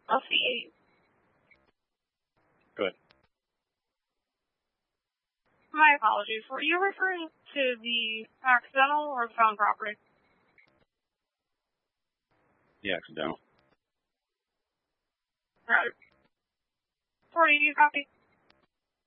I'll see. Good. My apologies. Were you referring to the accidental or the found property? The accidental. Right. 40, you copy?